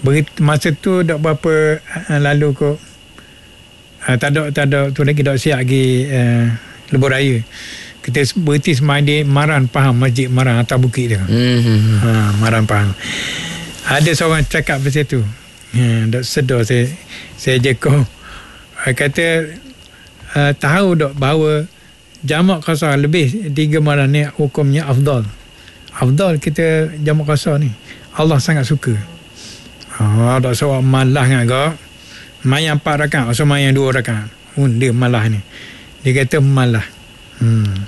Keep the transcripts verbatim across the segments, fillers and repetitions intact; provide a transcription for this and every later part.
Masa tu dak berapa uh, lalu kok uh, tak ada tak ada tu lagi dak siap lagi uh, lebuh raya. Kita berhenti semain di Maran Pahang, Masjid Maran atas bukit tu. Mm-hmm. Ha, Maran Pahang. Ada seorang cakap pasal tu. Ha, dak sedar saya saya je kau uh, kata uh, tahu dak bahawa jamak qasar lebih tiga malam ni hukumnya afdal. Afdal kita jamak qasar ni. Allah sangat suka. Ah, tak seorang malah kan kau. Main empat rakaat, atau main dua rakaat. Oh, dia malah ni. Dia kata malah. Hmm.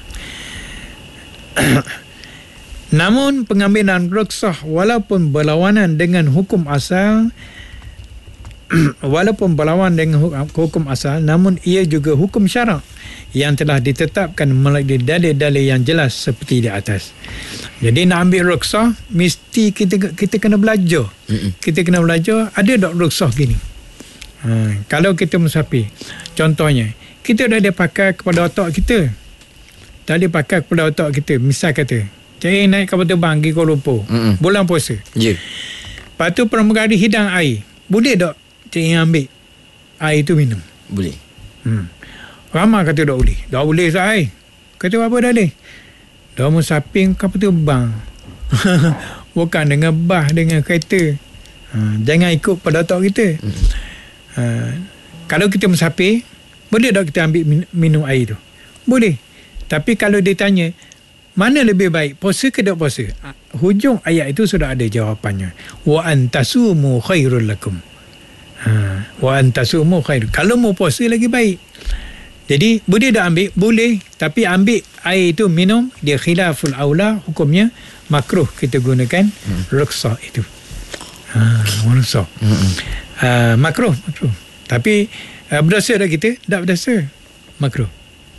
Namun pengambilan rukhsah walaupun berlawanan dengan hukum asal walaupun berlawan dengan hukum asal, namun ia juga hukum syarak yang telah ditetapkan melalui dalil-dalil yang jelas seperti di atas. Jadi nak ambil rukhsah mesti kita kita kena belajar. Mm-mm. Kita kena belajar ada tak rukhsah gini. Ha, kalau kita musafir, contohnya kita dah ada pakai kepada otak kita. Dah ada pakai kepada otak kita. Misal kata, saya naik kapal terbang pergi Kuala Lumpur, Mm-mm. bulan puasa. Ya. Yeah. Lepas tu pramugari hidang air. Boleh tak saya ambil air tu minum? Boleh. Hmm. Ramai kata tak boleh. Tak boleh saya. Kata apa dah boleh? Dah musafir kapal terbang. Bukan dengan bah, dengan kereta. Ha, jangan ikut pada otak kita. Hmm. Ha, kalau kita musafir, boleh tak kita ambil minum air tu? Boleh. Tapi kalau dia tanya, mana lebih baik, puasa ke tak puasa? Hujung ayat itu sudah ada jawapannya. Wa antasumu khairul lakum. Ha, wa antasumu khairul. Kalau mau puasa lagi baik. Jadi boleh tak ambil? Boleh. Tapi ambil air itu minum, dia khilaful aula, hukumnya makruh kita gunakan hmm. rukhsah itu. Ha, rukhsah. Hmm. Uh, makruh, makruh. Tapi uh, berdosa tak kita? Tak berdosa. Makruh.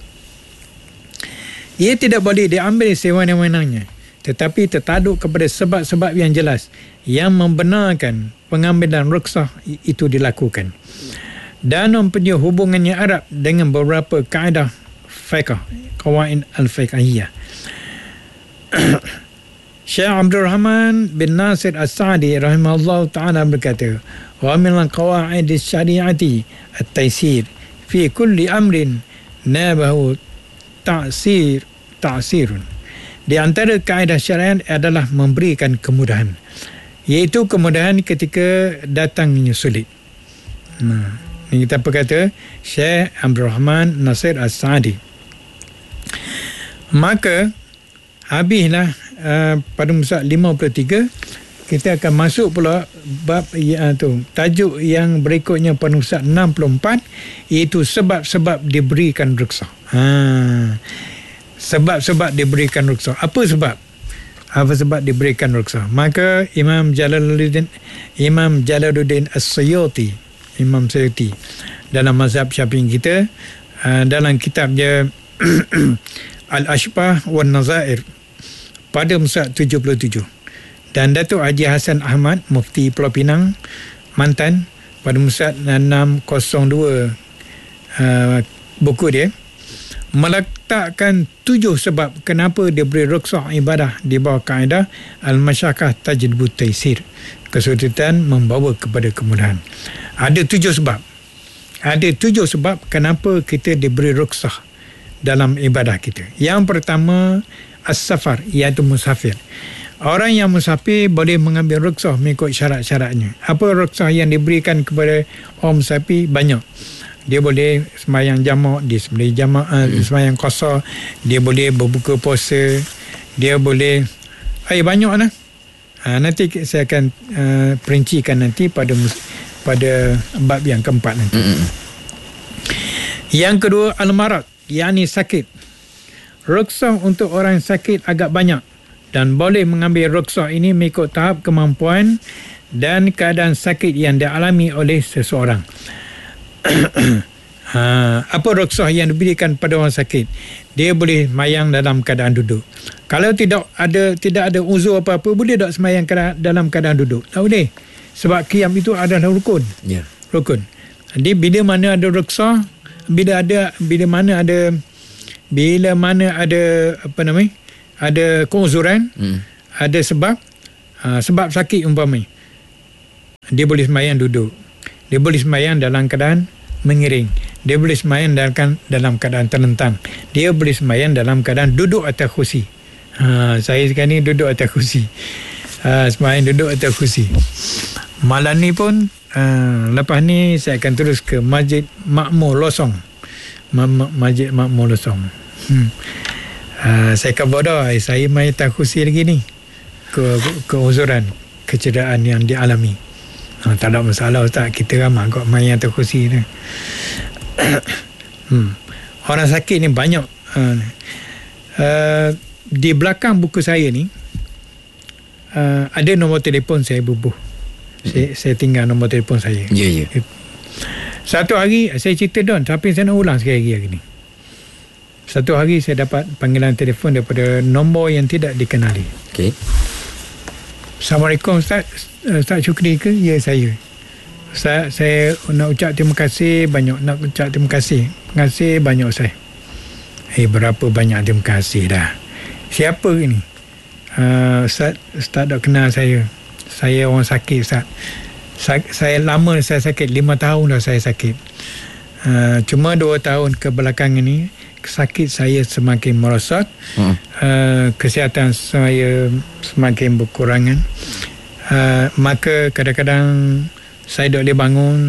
Ia tidak boleh diambil sewenang-wenangnya, tetapi tertaduk kepada sebab-sebab yang jelas yang membenarkan pengambilan rukhsah itu dilakukan dan mempunyai hubungannya erat dengan beberapa kaedah fiqh, qawaid al-fiqhiyah. Syekh Abdul Rahman bin Nasir As-Sa'di rahimahullah ta'ala berkata, wa min qawaid asy-syari'ati at-taysir fi kulli amrin nabahu ta'sir ta'sirun. Di antara kaedah syariat adalah memberikan kemudahan, iaitu kemudahan ketika datangnya sulit. Nah, ini kita berkata Syekh Abdul Rahman Nasir As-Sa'di. Maka habislah uh, pada muka lima puluh tiga. Kita akan masuk pula bab ya, tu, tajuk yang berikutnya pada muka enam puluh empat, iaitu sebab-sebab diberikan rukhsah. Ha. Sebab-sebab diberikan rukhsah. Apa sebab? Apa sebab diberikan rukhsah? Maka Imam Jalaluddin Imam Jalaluddin As-Suyuti, Imam Suyuti dalam mazhab Syafi'i kita, uh, dalam kitabnya Al-Ashbah wan Nazair pada muka tujuh puluh tujuh, dan Datuk Haji Hasan Ahmad, Mufti Pulau Pinang, Mantan, pada muka enam kosong dua, uh, buku dia meletakkan tujuh sebab kenapa dia beri rukhsah ibadah di bawah kaedah al-masyaqqah tajlibu taysir, kesulitan membawa kepada kemudahan. Ada tujuh sebab. Ada tujuh sebab kenapa kita diberi rukhsah dalam ibadah kita. Yang pertama, as-safar, iaitu musafir. Orang yang musafir boleh mengambil rukhsah mengikut syarat-syaratnya. Apa rukhsah yang diberikan kepada orang musafir? Banyak. Dia boleh sembahyang jamak, dia boleh jamak, hmm. sembahyang qasar, dia boleh berbuka puasa, dia boleh ay, banyak lah. Ha, nanti saya akan uh, perincikan nanti pada pada bab yang keempat nanti. Hmm. Yang kedua, al-marad, yakni sakit. Rukhsah untuk orang sakit agak banyak dan boleh mengambil rukhsah ini mengikut tahap kemampuan dan keadaan sakit yang dialami oleh seseorang. Ha, apa rukhsah yang diberikan pada orang sakit? Dia boleh mayang dalam keadaan duduk. Kalau tidak ada tidak ada uzur apa-apa, boleh tak semayang dalam keadaan duduk? Tak boleh. Sebab qiyam itu adalah rukun. Ya. Yeah. Rukun. Jadi bila mana ada rukhsah, bila ada bila mana ada bila mana ada apa namanya? Ada keuzuran, hmm. ada sebab, ha, sebab sakit umpamanya. dia boleh sembahyang duduk, dia boleh sembahyang dalam keadaan mengiring, dia boleh sembahyang dalam, dalam keadaan terlentang, dia boleh sembahyang dalam keadaan duduk atas kursi. Ha, saya sekarang ni duduk atas kursi, ha, sembahyang duduk atas kursi. Malam ni pun uh, lepas ni saya akan terus ke Masjid Makmur Losong, Masjid Makmur Losong. hmm. uh, saya khabar dah saya main atas kursi lagi ni ke keuzuran kecederaan yang dialami. Ha, tak ada masalah Ustaz, kita ramai kok main atas kursi ni. hmm. Orang sakit ni banyak. uh, uh, di belakang buku saya ni uh, ada nombor telefon saya bubuh. Saya, saya tinggal nombor telefon saya. Ya, yeah, ya. Yeah. Satu hari saya cerita Don, tapi saya nak ulang sekali lagi hari ni. Satu hari saya dapat panggilan telefon daripada nombor yang tidak dikenali. Okey. Assalamualaikum Ustaz, Ustaz Syukri ke? Ya, saya. Ustaz, saya nak ucap terima kasih banyak, nak ucap terima kasih. Terima kasih banyak Ustaz. Eh, berapa banyak terima kasih dah. Siapa ni? Uh, Ustaz, Ustaz tak kenal saya. Saya orang sakit Ustaz. Sa- saya lama saya sakit, lima tahun dah saya sakit. Uh, cuma dua tahun ke belakang ini sakit saya semakin merosot. hmm. uh, kesihatan saya semakin berkurangan. Uh, maka kadang-kadang saya tak boleh bangun,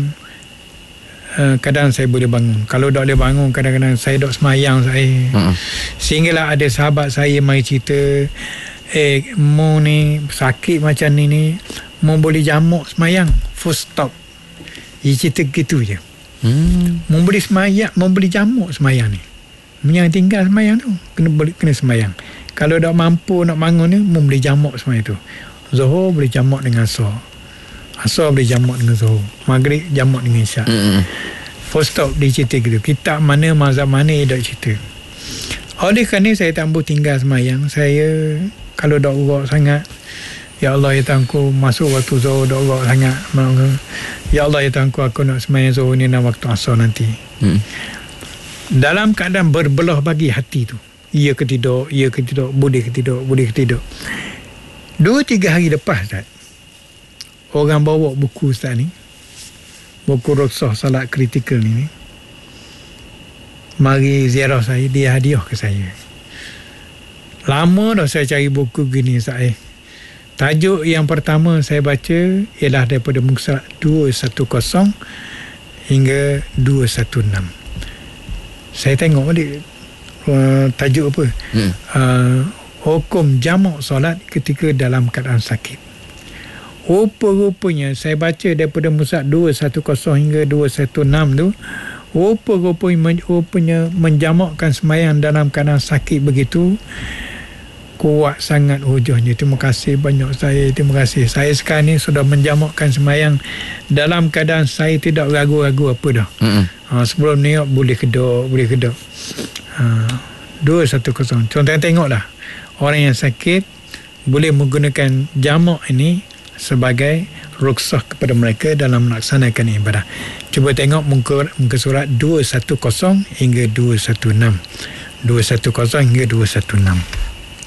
uh, kadang saya boleh bangun. Kalau tak boleh bangun, kadang-kadang saya tak semayang saya. hmm. Sehinggalah ada sahabat saya mai cerita, eh mu ni sakit macam ni ni mu boleh jamuk semayang, full stop. Dia cerita gitu je. hmm. Mu boleh semayang, mu boleh jamuk semayang ni, yang tinggal semayang tu kena boleh kena semayang. Kalau tak mampu nak bangun ni, mu boleh jamuk semayang tu. Zuhur boleh jamuk dengan Asar, Asar boleh jamuk dengan Zuhur, Maghrib jamuk dengan Isyak. mm. Full stop. Dia cerita gitu. Kitab mana, mazhab mana dia tak cerita. Oleh kerana saya tak mampu tinggal semayang, saya kalau dah urut sangat, ya Allah ya Tuhanku, masuk waktu Zuhur dah urut sangat, ya Allah ya Tuhanku, aku nak semayang Zuhur ni dan waktu Asar nanti. mm. Dalam keadaan berbelah bagi hati tu, ia ke tidak, ia ke tidak, boleh ke tidak, boleh ke tidak. Dua tiga hari lepas Ustaz, orang bawa buku Ustaz ni, buku Rukhsah Salat Kritikal ni, mari ziarah saya, dia hadiah ke saya. Lama dah saya cari buku gini Ustaz. Eh. Tajuk yang pertama saya baca ialah daripada muka surat dua sepuluh hingga dua enam belas. Saya tengok balik uh, tajuk apa. hmm. uh, Hukum jamak solat ketika dalam keadaan sakit. Rupa-rupanya saya baca daripada muka surat dua sepuluh hingga dua enam belas tu, rupa-rupanya rupanya menjamakkan sembahyang dalam keadaan sakit begitu kuat sangat hujahnya. Terima kasih banyak saya, terima kasih. Saya sekarang ni sudah menjamakkan sembahyang dalam keadaan saya tidak ragu-ragu apa dah. Mm-hmm. Ha, sebelum ni boleh kedok, boleh kedok. Ha, dua sepuluh. Contohnya tengoklah, orang yang sakit boleh menggunakan jamak ini sebagai rukhsah kepada mereka dalam melaksanakan ibadah. Cuba tengok muka, muka surat dua sepuluh hingga dua enam belas. dua sepuluh hingga dua enam belas.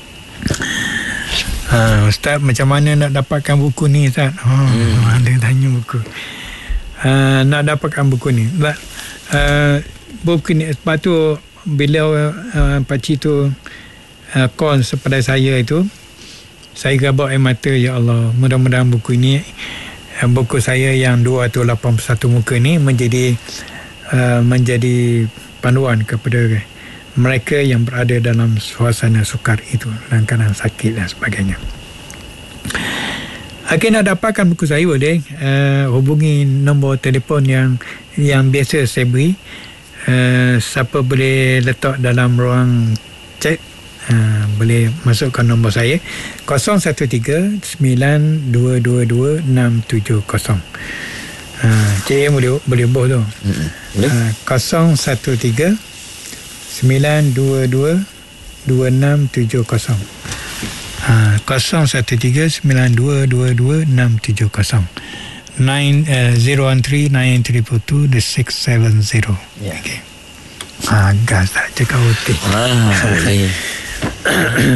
Ha, Ustaz, macam mana nak dapatkan buku ni Ustaz? Oh, hmm. Ada tanya buku. Ha, nak dapatkan buku ni. Uh, buku ni sebab tu bila uh, pakcik tu uh, call kepada saya itu, saya gabak air mata, ya Allah, mudah-mudahan buku ini, uh, buku saya yang dua ratus lapan puluh satu muka ni menjadi uh, menjadi panduan kepada mereka yang berada dalam suasana sukar itu, dalam keadaan sakit dan sebagainya. Okey, nak dapatkan buku saya boleh uh, hubungi nombor telefon yang yang biasa saya beri. Uh, siapa boleh letak dalam ruang chat, uh, boleh masukkan nombor saya kosong satu tiga sembilan dua dua dua enam tujuh kosong. Uh, Cik boleh boleh boh tu. Mm-hmm. Boleh. Uh, kosong satu tiga sembilan dua dua dua enam tujuh kosong. Ha, kosong satu tiga sembilan dua dua dua enam tujuh kosong. nine zero one three nine triple two six seven zero. Ya. Okey. Ha, gas tak cakap okey. Ah, boleh.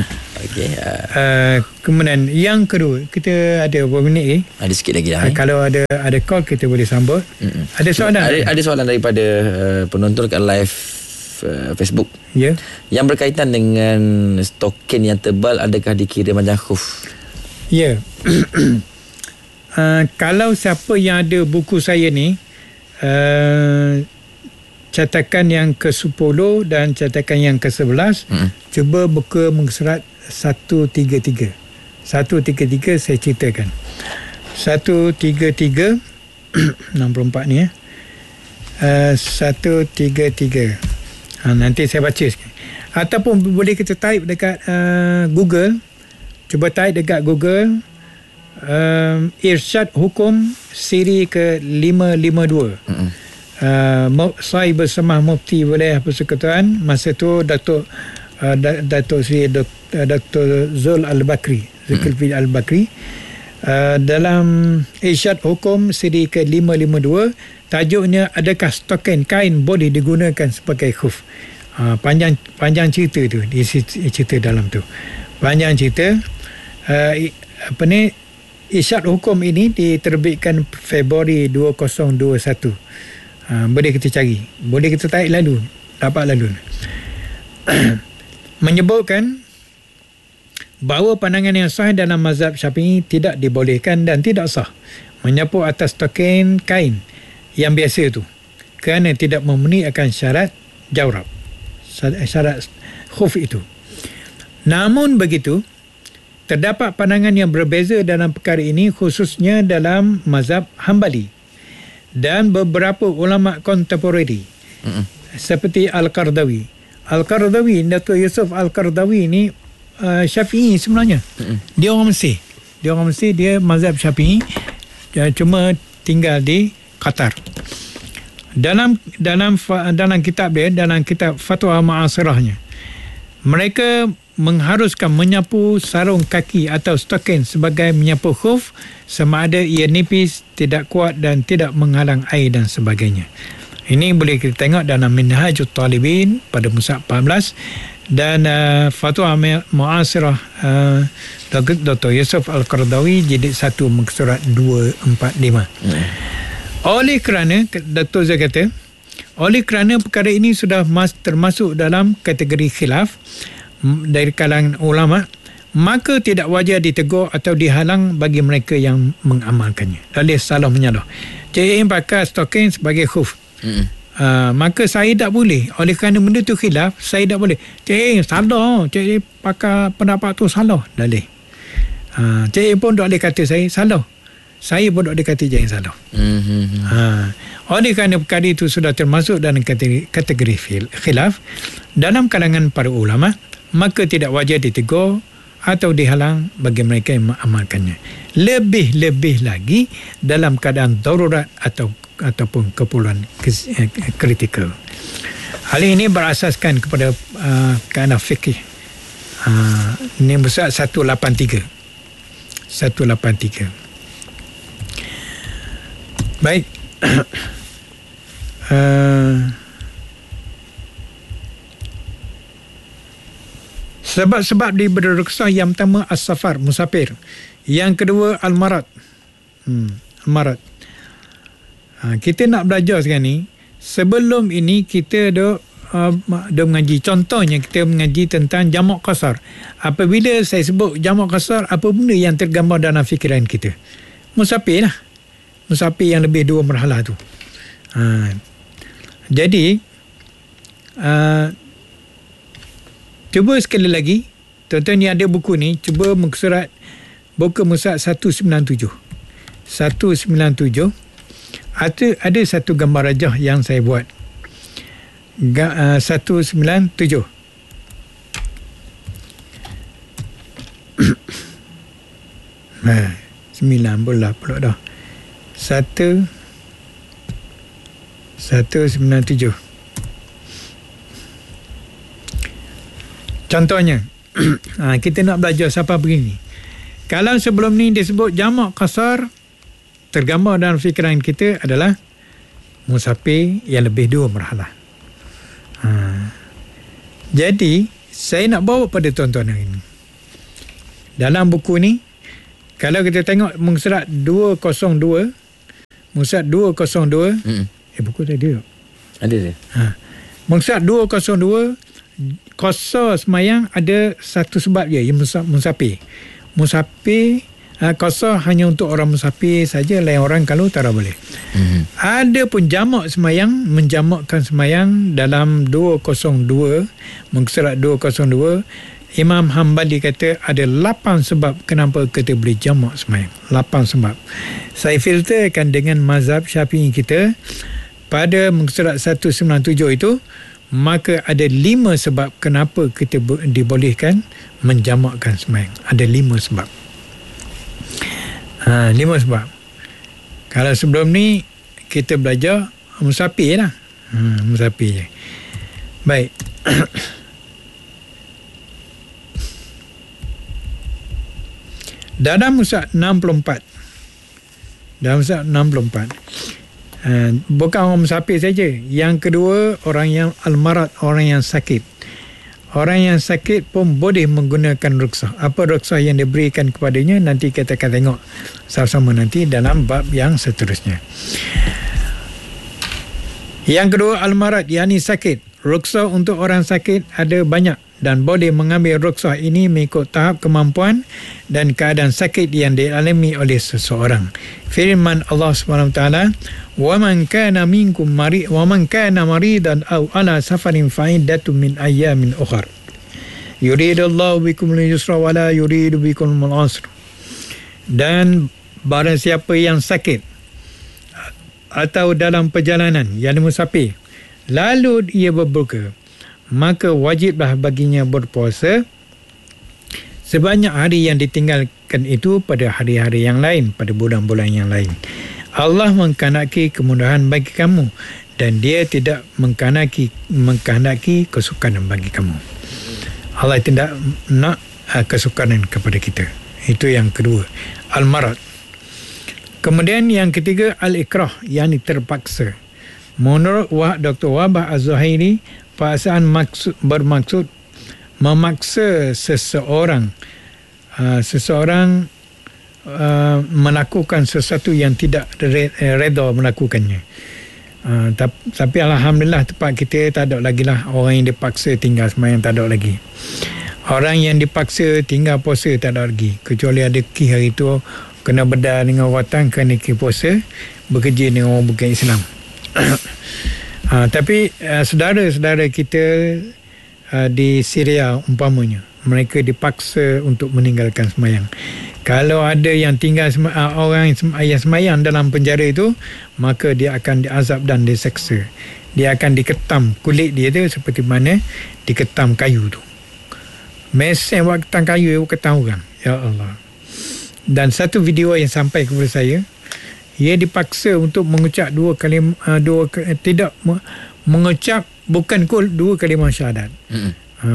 Okey. Uh, uh, kemudian yang kedua, kita ada berapa minit ni? Ada sikit lagi dah. Uh, Eh? kalau ada ada call kita boleh sambut. Mm-mm. Ada soalan? Ada, ada soalan daripada uh, penonton kat live uh, Facebook. Ya. Yeah. Yang berkaitan dengan stokin yang tebal, adakah dikira macam khuf? Ya. Yeah. uh, kalau siapa yang ada buku saya ni, uh, cetakan yang ke sepuluh dan cetakan yang ke sebelas, hmm. cuba buka muka surat seratus tiga puluh tiga. seratus tiga puluh tiga saya ceritakan. seratus tiga puluh tiga enam puluh empat ni ya. Uh, seratus tiga puluh tiga. Ha, nanti saya baca sikit. Ataupun boleh kita type dekat uh, Google. Cuba type dekat Google um, Irsyad Hukum siri ke lima lima dua. Hmm. Uh, saya bersama Mufti Wilayah Persekutuan masa tu Datuk uh, Datuk Seri Datuk Zul Al-Bakri, Zulkifli Al-Bakri, uh, dalam Irsyad Hukum siri ke lima lima dua, tajuknya adakah stokin kain boleh digunakan sebagai khuf. Uh, panjang panjang cerita tu, dia cerita dalam tu. Panjang cerita uh, apa ni, Irsyad Hukum ini diterbitkan Februari dua ribu dua puluh satu. Ha, boleh kita cari, boleh kita tarik lalu, dapat lalu. Menyebutkan bahawa pandangan yang sah dalam mazhab Syafi'i tidak dibolehkan dan tidak sah menyapu atas stokin kain yang biasa tu kerana tidak memenuhi akan syarat jawrab, syarat khuf itu. Namun begitu, terdapat pandangan yang berbeza dalam perkara ini, khususnya dalam mazhab Hambali dan beberapa ulama kontemporari mm-hmm. seperti Al-Qardawi. Al-Qardawi, Datuk Yusuf Al-Qardawi ni uh, Syafi'i sebenarnya. Mm-hmm. Dia orang Mesir. Dia orang Mesir, dia mazhab Syafi'i, dia cuma tinggal di Qatar. Dalam dalam dalam kitab dia, dalam kitab Fatwa Ma'asirahnya, mereka mengharuskan menyapu sarung kaki atau stokin sebagai menyapu khuf sama ada ia nipis, tidak kuat dan tidak menghalang air dan sebagainya. Ini boleh kita tengok dalam Minhajut Talibin pada mushaf empat belas dan uh, Fatwa Mu'asirah uh, Doktor Yusuf Al-Qardawi jilid satu muka surat dua empat lima. Hmm. Oleh kerana, Datuk Zah kata, oleh kerana perkara ini sudah mas, termasuk dalam kategori khilaf dari kalangan ulama, maka tidak wajar ditegur atau dihalang bagi mereka yang mengamalkannya. Dalil salah menyalah. Cik Im pakai stokin sebagai khuf. Mm. Uh, maka saya tak boleh. Oleh kerana benda tu khilaf, saya tak boleh. Cik Im salah. Cik Im pakai pendapat tu salah. Dalil. Uh, Cik Im pun tak boleh kata saya salah. Saya pun tak boleh kata Cik Im salah. Mm-hmm. Uh, oleh kerana perkara itu sudah termasuk dalam kategori, kategori khilaf dalam kalangan para ulama, maka tidak wajar ditegur atau dihalang bagi mereka yang mengamalkannya. Lebih-lebih lagi dalam keadaan darurat atau ataupun keperluan kritikal. Hal ini berasaskan kepada uh, kaedah fikih. Uh, ini besar seratus lapan puluh tiga. seratus lapan puluh tiga. Baik. uh, Sebab-sebab diberi rukhsah yang pertama as-safar, musafir. Yang kedua al-marad. Hmm, al-marad. Ha, kita nak belajar sekarang ni, sebelum ini kita dah uh, dah mengaji. Contohnya kita mengaji tentang jamak qasar. Apabila saya sebut jamak qasar, apa benda yang tergambar dalam fikiran kita? Musafir lah. Musafir yang lebih dua marhalah tu. Ha, jadi uh, cuba sekali lagi, tuan-tuan yang ada buku ni, cuba muka surat, buka mushaf seratus sembilan puluh tujuh. seratus sembilan puluh tujuh. Ada, ada satu gambar rajah yang saya buat. Ga, uh, seratus sembilan puluh tujuh. Nah, sembilan puluh pula dah. Satu, satu sembilan puluh tujuh. Contohnya, ha, kita nak belajar siapa begini. Kalau sebelum ni disebut jamak qasar, tergambar dalam fikiran kita adalah musafir yang lebih dua marhalah. Ha. Jadi, saya nak bawa pada tuan-tuan hari ini. Dalam buku ni, kalau kita tengok muka surat dua kosong dua, muka surat dua kosong dua, hmm. eh buku tadi tak? Ada dia. Ha. Muka surat dua kosong dua, qasar semayang ada satu sebab je, yang musafir. Musafir, uh, qasar hanya untuk orang musafir saja, lain orang kalau tak boleh. Hmm. Ada pun jamak semayang, menjamakkan semayang dalam dua kosong dua, muka surat dua kosong dua, Imam Hambali kata ada lapan sebab kenapa kita boleh jamak semayang. lapan sebab. Saya filterkan dengan mazhab Syafi'i kita pada muka surat seratus sembilan puluh tujuh itu, maka ada lima sebab kenapa kita dibolehkan menjamakkan semayang. Ada lima sebab. Ha, lima sebab. Kalau sebelum ni kita belajar musafir lah. Ha, musafir je. Baik. Dalam muka enam puluh empat, dalam muka enam puluh empat, uh, bukan orang musafir saja. Yang kedua, orang yang al-marad, orang yang sakit. Orang yang sakit pun boleh menggunakan rukhsah. Apa rukhsah yang diberikan kepadanya, nanti kita akan tengok sama-sama nanti dalam bab yang seterusnya. Yang kedua, al-marad, yakni sakit. Rukhsah untuk orang sakit ada banyak dan boleh mengambil rukhsah ini mengikut tahap kemampuan dan keadaan sakit yang dialami oleh seseorang. Firman Allah Subhanahu Wa Taala, "Wa man kana minkum marid wa man kana maridan aw ala safarin fa iddatun min ayyamin ukhra. Yuridullahu bikumul yusra wa la yuridu bikumul usra." Dan barang siapa yang sakit atau dalam perjalanan, yang musafir, lalu ia berbuka, maka wajiblah baginya berpuasa sebanyak hari yang ditinggalkan itu pada hari-hari yang lain, pada bulan-bulan yang lain. Allah mengkehendaki kemudahan bagi kamu dan dia tidak mengkehendaki mengkehendaki kesukaran bagi kamu. Allah tidak nak uh, kesukaran kepada kita. Itu yang kedua, al-marad. Kemudian yang ketiga, al-ikrah, yakni terpaksa. Menurut Doktor Wahbah Az-Zuhairi, paksaan maksud, bermaksud memaksa seseorang uh, seseorang uh, melakukan sesuatu yang tidak reda melakukannya. Uh, tapi, tapi Alhamdulillah tempat kita tak ada lagi lah orang yang dipaksa tinggal semayang, tak ada lagi. Orang yang dipaksa tinggal puasa tak ada lagi, kecuali ada ki hari tu kena bedah dengan watan kerana ki puasa, bekerja dengan orang bukan Islam. Ha, tapi uh, saudara-saudara kita uh, di Syria umpamanya, mereka dipaksa untuk meninggalkan semayang. Kalau ada yang tinggal sema, uh, orang yang semayang dalam penjara itu, maka dia akan diazab dan diseksa. Dia akan diketam kulit dia tu seperti mana diketam kayu tu. Mesin buat ketam kayu, ketam orang. Ya Allah. Dan satu video yang sampai kepada saya, ia dipaksa untuk mengucap dua kalimah, uh, dua tidak mengucap bukan kul dua kalimah syahadat. Mm-hmm. Ha.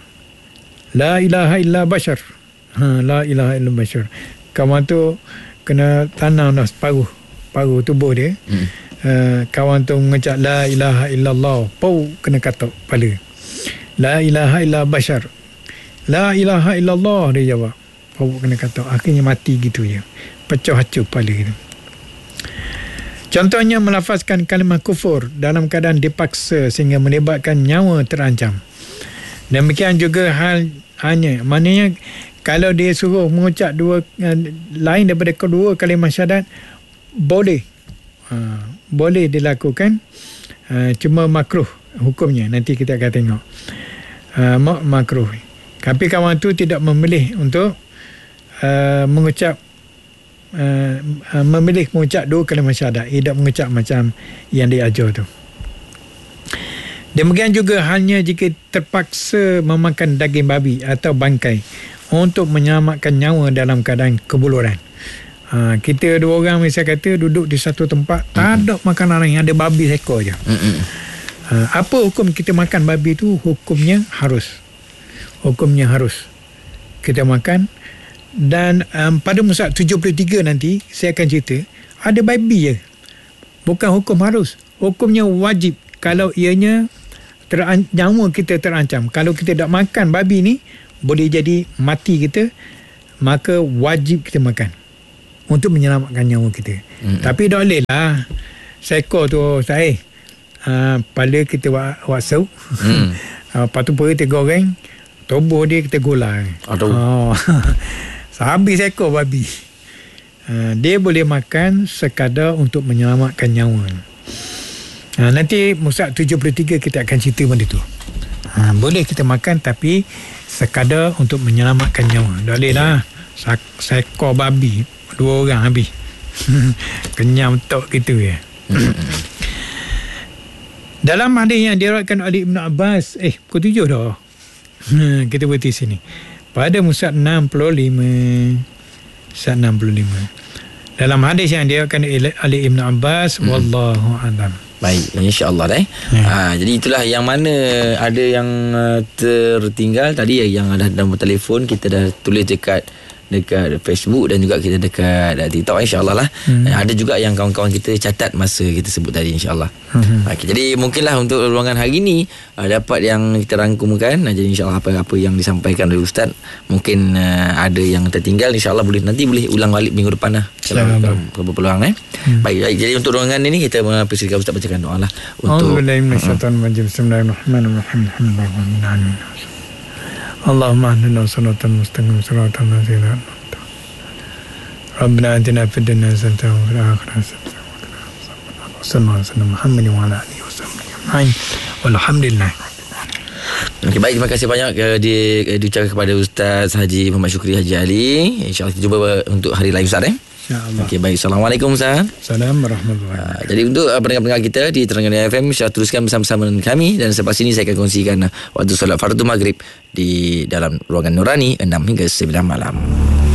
La ilaha illa bashar. Ha, la ilaha illa bashar. Kawan tu kena tanam dah separuh paruh tubuh dia. Mm. Uh, kawan tu mengucap la ilaha illallah, pau kena katok kepala. La ilaha illa bashar. La ilaha illallah, dia jawab. Pau kena katok. Akhirnya mati gitu je. Pecah hacur kepala gitu. Contohnya melafazkan kalimah kufur dalam keadaan dipaksa sehingga menyebabkan nyawa terancam. Demikian juga hal hanya maknanya kalau dia suruh mengucap dua uh, lain daripada kedua kalimah syahadat, boleh uh, boleh dilakukan, uh, cuma makruh hukumnya, nanti kita akan tengok. Uh, makruh. Tapi kawan tu tidak memilih untuk uh, mengucap Uh, uh, memilih mengucap dua kalimah syahadat, tidak mengucap macam yang diajar tu. Demikian juga halnya jika terpaksa memakan daging babi atau bangkai untuk menyelamatkan nyawa dalam keadaan kebuluran. Uh, kita dua orang misalnya kata duduk di satu tempat, mm-hmm. tak ada makanan lain, ada babi seekor je. Mm-hmm. Uh, apa hukum kita makan babi tu? Hukumnya harus. Hukumnya harus kita makan. Dan um, pada muka tujuh puluh tiga nanti saya akan cerita, ada babi je, bukan hukum harus, hukumnya wajib. Kalau ianya teran- nyawa kita terancam, kalau kita tak makan babi ni, boleh jadi mati kita, maka wajib kita makan untuk menyelamatkan nyawa kita. Mm-hmm. Tapi tak boleh lah seekor tu saya uh, pada kita buat buat sup. Mm. uh, lepas tu pergi kita goreng, tubuh dia kita gulai. Aduh. Oh. Habis ekor babi. Uh, dia boleh makan sekadar untuk menyelamatkan nyawa. Uh, nanti Musab tujuh puluh tiga kita akan cerita benda tu. Uh, boleh kita makan tapi sekadar untuk menyelamatkan nyawa. Tak boleh lah seekor babi dua orang habis. Kenyam tok gitu ya. Dalam hadis yang diriwayatkan oleh Ibn Abbas, eh pukul tujuh dah. Kita berhenti sini. Pada Musab enam puluh lima. Musab enam puluh lima. Dalam hadis yang diriwayatkan oleh Ibn Abbas, hmm. wallahu a'lam. Baik, insya-Allah dah. Eh. Ya. Ha, jadi itulah yang mana ada yang uh, tertinggal tadi yang ada nombor telefon kita dah tulis dekat dekat Facebook dan juga kita dekat uh, TikTok, insya-Allah lah. Hmm. Ada juga yang kawan-kawan kita catat masa kita sebut tadi, insya-Allah. Hmm. Okay, jadi mungkinlah untuk ruangan hari ni uh, dapat yang kita rangkumkan. Uh, jadi insya-Allah apa-apa yang disampaikan oleh ustaz mungkin uh, ada yang tertinggal, insya-Allah boleh nanti boleh ulang balik minggu depan lah kalau kalau berpeluang eh. Hmm. Baik, baik, jadi untuk ruangan ini kita persilakan ustaz bacakan doa lah untuk Bismillahirrahmanirrahim. Allahumma ahdina siratan mustaqim siratan ladzina an'amta Rabbana atina fid dunya hasanatan wa fil akhirati hasanatan wa qina Muhammadin wa ala alihi wasallam. Walhamdulillah. Okey, baik, terima kasih banyak uh, di, uh, diucapkan kepada Ustaz Haji Muhammad Syukri Haji Ali. InsyaAllah kita jumpa untuk hari lain Ustaz eh. InsyaAllah. Okey, baik. Assalamualaikum Ustaz. Assalamualaikum warahmatullahi wabarakatuh. Uh, jadi untuk uh, pendengar-pendengar kita di Terengganu F M, saya teruskan bersama-sama dengan kami dan selepas ini saya akan kongsikan uh, waktu solat fardu maghrib di dalam ruangan Nurani enam hingga sembilan malam.